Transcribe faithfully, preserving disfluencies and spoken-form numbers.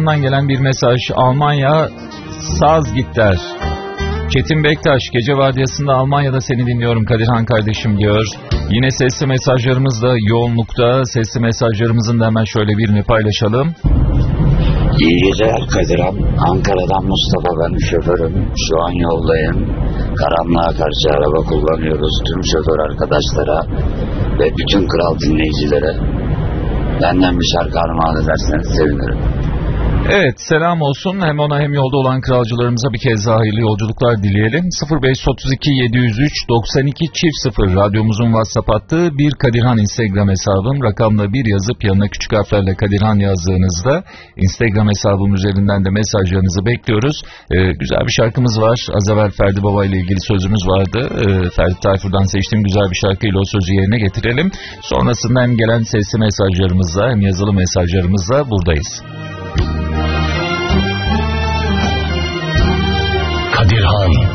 Kadirhan'dan gelen bir mesaj. Almanya saz git der. Çetin Bektaş, gece vardiyasında Almanya'da seni dinliyorum Kadirhan kardeşim diyor. Yine sesli mesajlarımız da yoğunlukta. Sesli mesajlarımızın da hemen şöyle birini paylaşalım. İyi geceler Kadirhan. Ankara'dan Mustafa, benim şoförüm. Şu an yoldayım. Karanlığa karşı araba kullanıyoruz. Tüm şoför arkadaşlara ve bütün kral dinleyicilere benden bir şarkı armağan ederseniz sevinirim. Evet, selam olsun. Hem ona hem yolda olan kralcılarımıza bir kez daha hayırlı yolculuklar dileyelim. sıfır beş otuz iki yedi yüz üç doksan iki çift sıfır radyomuzun WhatsApp hattı. Bir Kadirhan Instagram hesabım. Rakamla bir yazıp yanına küçük harflerle Kadirhan yazdığınızda Instagram hesabım üzerinden de mesajlarınızı bekliyoruz. Ee, güzel bir şarkımız var. Az evvel Ferdi Baba ile ilgili sözümüz vardı. Ee, Ferdi Tayfur'dan seçtiğim güzel bir şarkıyla o sözü yerine getirelim. Sonrasında hem gelen sesli mesajlarımızla hem yazılı mesajlarımızla buradayız. Kadirhan